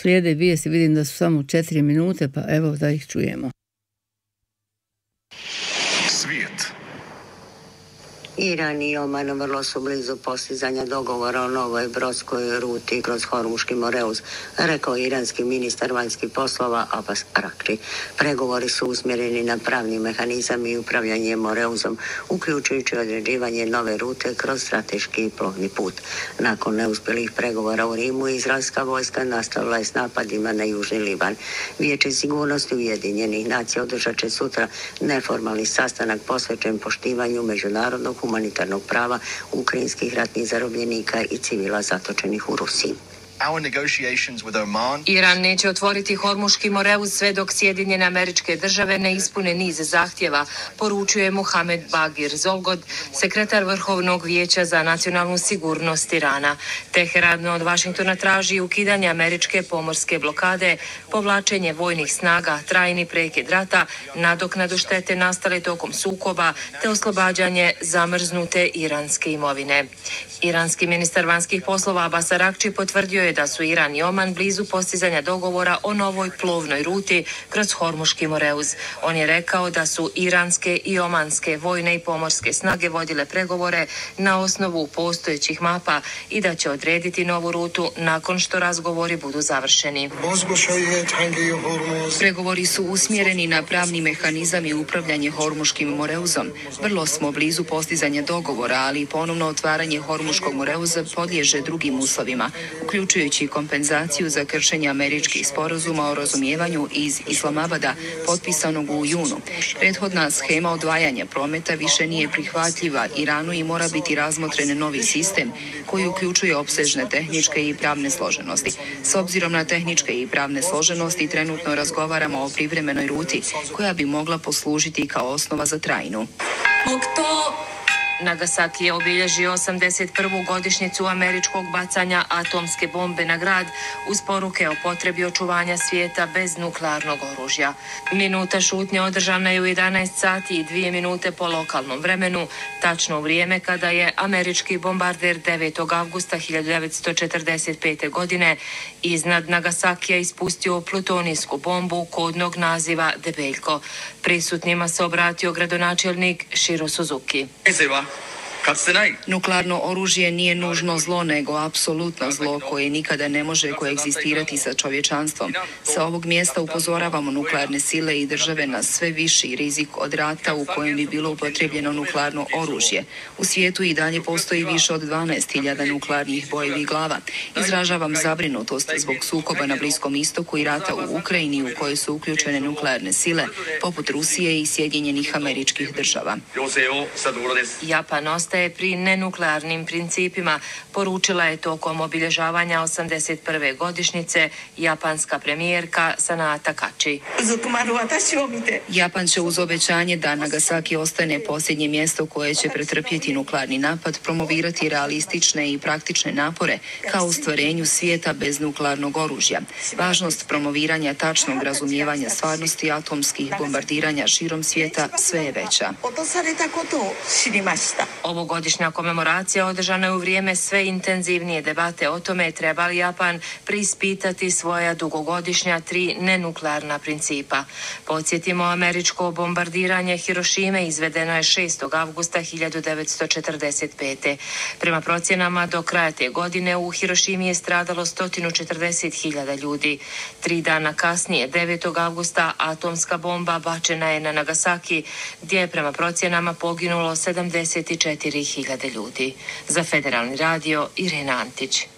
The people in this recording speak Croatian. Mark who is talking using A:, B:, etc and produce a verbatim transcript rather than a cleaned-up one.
A: slijede vijesti, vidim da su samo četiri minute, pa evo da ih čujemo.
B: Svijet.
C: Iran i Oman vrlo su blizu postizanja dogovora o novoj brodskoj ruti kroz Hormuški Moreuz, rekao iranski ministar vanjskih poslova Abbas Arakči. Pregovori su usmjereni na pravni mehanizam i upravljanje Moreuzom, uključujući određivanje nove rute kroz strateški plovni put. Nakon neuspjelih pregovora u Rimu, izraelska vojska nastavila je s napadima na Južni Liban. Vijeće sigurnosti Ujedinjenih nacija održat će sutra neformalni sastanak posvećen poštivanju međunarodnog humanitarnog prava ukrajinskih ratnih zarobljenika i civila zatočenih u Rusiji.
D: Iran neće otvoriti Hormuški Moreuz sve dok Sjedinjene Američke Države ne ispune niz zahtjeva, poručuje Mohamed Bagir Zolgod, sekretar Vrhovnog vijeća za nacionalnu sigurnost Irana. Teheran od Vašingtona traži ukidanje američke pomorske blokade, povlačenje vojnih snaga, trajni prekid rata, nadoknadu štete nastale tokom sukoba te oslobađanje zamrznute iranske imovine. Iranski ministar vanjskih poslova Abbas Arakči potvrdio je da su Iran i Oman blizu postizanja dogovora o novoj plovnoj ruti kroz Hormuški Moreuz. On je rekao da su iranske i omanske vojne i pomorske snage vodile pregovore na osnovu postojećih mapa i da će odrediti novu rutu nakon što razgovori budu završeni. Pregovori su usmjereni na pravni mehanizam i upravljanje Hormuškim Moreuzom. Vrlo smo blizu postizanja dogovora, ali ponovno otvaranje Hormuškog Moreuza podliježe drugim uslovima, uključujući kompenzaciju za kršenje američkih sporazuma o razumijevanju iz Islamabada potpisanog u junu. Prethodna schema odvajanja prometa više nije prihvatljiva Iranu i mora biti razmotren novi sistem koji uključuje opsežne tehničke i pravne složenosti. S obzirom na tehničke i pravne složenosti trenutno razgovaramo o privremenoj ruti koja bi mogla poslužiti kao osnova za trajnu. Nagasaki je obilježio osamdeset prvu godišnjicu američkog bacanja atomske bombe na grad uz poruke o potrebi očuvanja svijeta bez nuklearnog oružja. Minuta šutnje održana je u jedanaest sati i dvije minute po lokalnom vremenu, tačno u vrijeme kada je američki bombarder devetog avgusta hiljadu devetsto četrdeset pete. godine iznad Nagasakija ispustio plutonijsku bombu kodnog naziva Debeljko. Prisutnima se obratio gradonačelnik Shiro Suzuki. Nuklearno oružje nije nužno zlo, nego apsolutno zlo koje nikada ne može koegzistirati sa čovječanstvom. Sa ovog mjesta upozoravamo nuklearne sile i države na sve viši rizik od rata u kojem bi bilo upotrijebljeno nuklearno oružje. U svijetu i dalje postoji više od dvanaest hiljada nuklearnih bojevih glava. Izražavam zabrinutost zbog sukoba na Bliskom istoku i rata u Ukrajini u kojoj su uključene nuklearne sile, poput Rusije i Sjedinjenih Američkih Država. Japan ostaje pri nenuklearnim principima, poručila je tokom obilježavanja osamdeset prve godišnjice japanska premijerka Sanaa Takachi. Japan će uz obećanje da Nagasaki ostane posljednje mjesto koje će pretrpjeti nuklearni napad promovirati realistične i praktične napore kao ostvarenju svijeta bez nuklearnog oružja. Važnost promoviranja tačnog razumijevanja stvarnosti atomskih bombardiranja širom svijeta sve je veća. Ovogodišnja komemoracija održana je u vrijeme sve intenzivnije debate o tome treba li Japan preispitati svoja dugogodišnja tri nenuklearna principa. Podsjetimo, američko bombardiranje Hirošime izvedeno je šestog avgusta hiljadu devetsto četrdeset pete. Prema procjenama do kraja te godine u Hirošimi je stradalo sto četrdeset hiljada ljudi. Tri dana kasnije, devetog avgusta, atomska bomba bačena je na Nagasaki, gdje je prema procjenama poginulo sedamdeset četiri hiljade ljudi. Za Federalni radio, Irena Antić.